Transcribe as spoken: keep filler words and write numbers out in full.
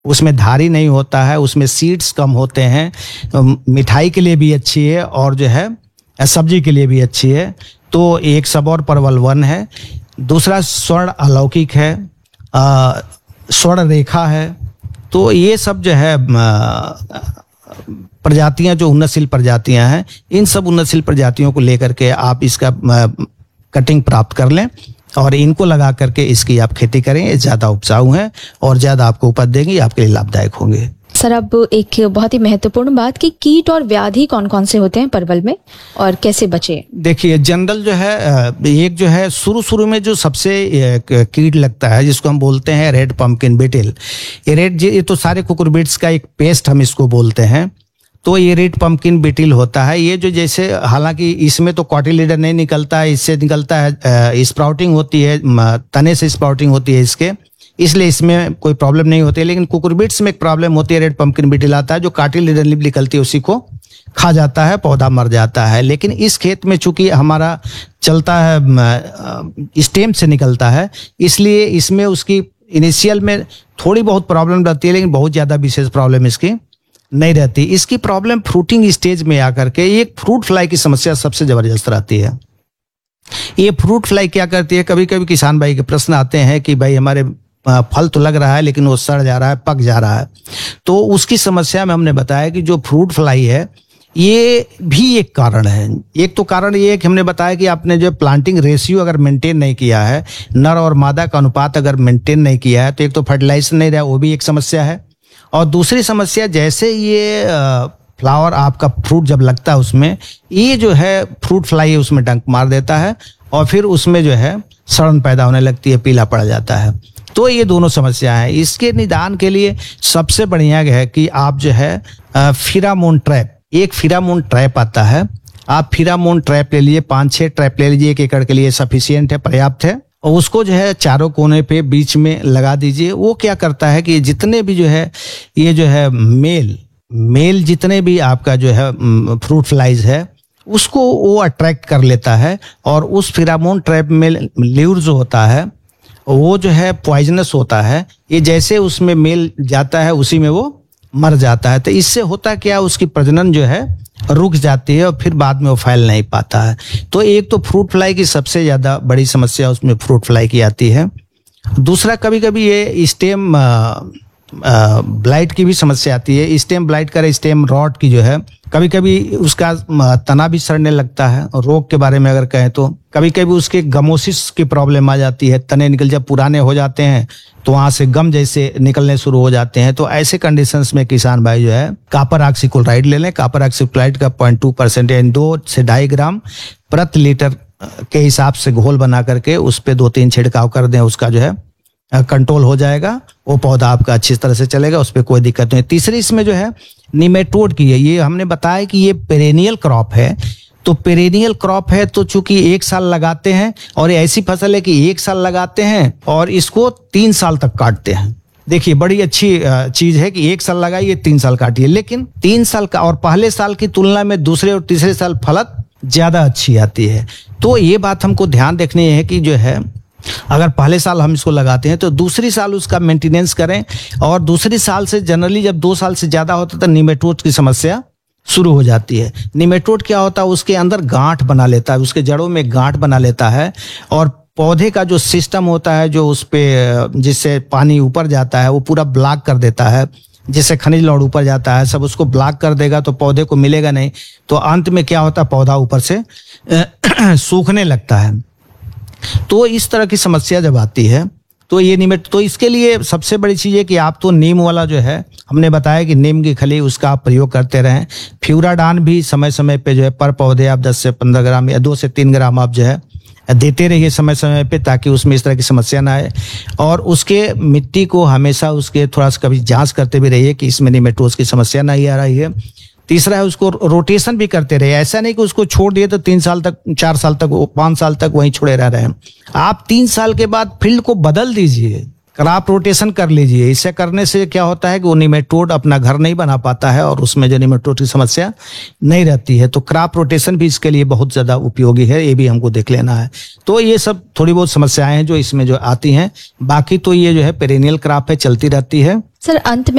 उसमें धारी नहीं होता है, उसमें सीड्स कम होते हैं, मिठाई के लिए भी अच्छी है और जो है सब्जी के लिए भी अच्छी है। तो एक सबौर परवल वन है। दूसरा स्वर्ण अलौकिक है, स्वर्ण रेखा है। तो ये सब जो है प्रजातियां जो उन्नतशील प्रजातियां हैं, इन सब उन्नतशील प्रजातियों को लेकर के आप इसका कटिंग प्राप्त कर लें और इनको लगा करके इसकी आप खेती करें। ये ज़्यादा उपजाऊ हैं और ज़्यादा आपको उपज देंगे, आपके लिए लाभदायक होंगे। सर, अब एक बहुत ही महत्वपूर्ण बात कि कीट और व्याधि कौन कौन से होते हैं परवल में और कैसे बचे? देखिए, जनरल जो है एक जो है शुरू शुरू में जो सबसे कीट लगता है जिसको हम बोलते हैं रेड पम्पकिन बीटल। ये रेड ये तो सारे कुकुरबिट्स का एक पेस्ट हम इसको बोलते हैं। तो ये रेड पम्पकिन बीटल होता है। ये जो जैसे, हालांकि इसमें तो कॉटिलीडर नहीं निकलता है, इससे निकलता है स्प्राउटिंग होती है, तने से स्प्राउटिंग होती है इसके, इसलिए इसमें कोई प्रॉब्लम नहीं होती है। लेकिन कुकुरबिट्स में एक प्रॉब्लम होती है, रेड पम्पकिन बीटल आता है जो कार्टिलेडर लिप निकलती है उसी को खा जाता है, पौधा मर जाता है। लेकिन इस खेत में चूंकि हमारा चलता है स्टेम से निकलता है, इसलिए इसमें उसकी इनिशियल में थोड़ी बहुत प्रॉब्लम रहती है, लेकिन बहुत ज़्यादा विशेष प्रॉब्लम इसकी नहीं रहती। इसकी प्रॉब्लम फ्रूटिंग स्टेज में आकर के एक फ्रूट फ्लाई की समस्या सबसे जबरदस्त रहती है। ये फ्रूट फ्लाई क्या करती है, कभी कभी किसान भाई के प्रश्न आते हैं कि भाई हमारे फल तो लग रहा है लेकिन वो सड़ जा रहा है, पक जा रहा है। तो उसकी समस्या में हमने बताया कि जो फ्रूट फ्लाई है ये भी एक कारण है। एक तो कारण ये है कि हमने बताया कि आपने जो प्लांटिंग रेशियो अगर मेंटेन नहीं किया है, नर और मादा का अनुपात अगर मेंटेन नहीं किया है, तो एक तो फर्टिलाइजेशन नहीं रहा, वो भी एक समस्या है। और दूसरी समस्या, जैसे ये फ्लावर आपका फ्रूट जब लगता है उसमें ये जो है फ्रूट फ्लाई उसमें डंक मार देता है और फिर उसमें जो है सड़न पैदा होने लगती है, पीला पड़ जाता है। तो ये दोनों समस्या है। इसके निदान के लिए सबसे बढ़िया है कि आप जो है फिरामोन ट्रैप, एक फिरामोन ट्रैप आता है, आप फिरामोन ट्रैप ले लीजिए, पाँच छः ट्रैप ले लीजिए, एक एकड़ के लिए सफिशियंट है, पर्याप्त है। और उसको जो है चारों कोने पे बीच में लगा दीजिए। वो क्या करता है कि जितने भी जो है ये जो है मेल मेल जितने भी आपका जो है फ्रूट फ्लाइज है उसको वो अट्रैक्ट कर लेता है। और उस फिरामोन ट्रैप में ल्यूर जो होता है वो जो है पॉइजनस होता है। ये जैसे उसमें मेल जाता है उसी में वो मर जाता है। तो इससे होता क्या, उसकी प्रजनन जो है रुक जाती है और फिर बाद में वो फैल नहीं पाता है। तो एक तो फ्रूट फ्लाई की सबसे ज्यादा बड़ी समस्या उसमें फ्रूट फ्लाई की आती है। दूसरा, कभी कभी ये स्टेम ब्लाइट की भी समस्या आती है। स्टेम ब्लाइट कर स्टेम रॉट की जो है, कभी कभी उसका तना भी सड़ने लगता है। और रोग के बारे में अगर कहें तो कभी कभी उसके गमोसिस की प्रॉब्लम आ जाती है। तने निकल जब पुराने हो जाते हैं तो वहां से गम जैसे निकलने शुरू हो जाते हैं। तो ऐसे कंडीशंस में किसान भाई जो है कॉपर ऑक्सीक्लोराइड ले लें। कॉपर ऑक्सीक्लोराइड का पॉइंट टू परसेंट यानी दो से ढाई ग्राम प्रति लीटर के हिसाब से घोल बना करके उस पर दो तीन छिड़काव कर दें, उसका जो है कंट्रोल हो जाएगा। वो पौधा आपका अच्छी तरह से चलेगा, उस पर कोई दिक्कत नहीं। तीसरी इसमें जो है निमेटोड की है। ये हमने बताया कि ये पेरेनियल क्रॉप है। तो पेरेनियल क्रॉप है तो चूंकि एक साल लगाते हैं और ये ऐसी फसल है कि एक साल लगाते हैं और इसको तीन साल तक काटते हैं। देखिए, बड़ी अच्छी चीज है कि एक साल लगाइए, तीन साल काटिए। लेकिन तीन साल का और पहले साल की तुलना में दूसरे और तीसरे साल फलत ज्यादा अच्छी आती है। तो ये बात हमको ध्यान रखनी है कि जो है अगर पहले साल हम इसको लगाते हैं तो दूसरी साल उसका मेंटेनेंस करें। और दूसरी साल से जनरली जब दो साल से ज्यादा होता है तो निमेटोड की समस्या शुरू हो जाती है। निमेटोड क्या होता है, उसके अंदर गांठ बना लेता है, उसके जड़ों में गांठ बना लेता है और पौधे का जो सिस्टम होता है जो उस पे जिससे पानी ऊपर जाता है वो पूरा ब्लॉक कर देता है। जिससे खनिज लौड़ ऊपर जाता है सब उसको ब्लॉक कर देगा तो पौधे को मिलेगा नहीं। तो अंत में क्या होता है, पौधा ऊपर से सूखने लगता है। तो इस तरह की समस्या जब आती है तो ये निमेट तो इसके लिए सबसे बड़ी चीज है कि आप तो नीम वाला जो है हमने बताया कि नीम की खली उसका आप प्रयोग करते रहें। फ्यूराडान भी समय समय पे जो है पर पौधे आप दस से पंद्रह ग्राम या दो से तीन ग्राम आप जो है देते रहिए समय समय पे, ताकि उसमें इस तरह की समस्या ना आए। और उसके मिट्टी को हमेशा उसके थोड़ा सा कभी जांच करते भी रहिए कि इसमें निमेटोड की समस्या नहीं आ रही है। तीसरा है उसको रोटेशन भी करते रहे। ऐसा नहीं कि उसको छोड़ दिए तो तीन साल तक, चार साल तक, पांच साल तक वहीं छोड़े रह रहे हैं। आप तीन साल के बाद फील्ड को बदल दीजिए। क्रॉप रोटेशन कर लीजिए। इसे करने से क्या होता है कि वो निमेटोड अपना घर नहीं बना पाता है और उसमें जो निमेटोड की समस्या नहीं रहती है। तो क्रॉप रोटेशन भी इसके लिए बहुत ज़्यादा उपयोगी है, ये भी हमको देख लेना है। तो ये सब थोड़ी बहुत समस्याएं हैं जो इसमें जो आती हैं। बाकी तो ये जो है पेरेनियल क्रॉप है, चलती रहती है। सर अंत में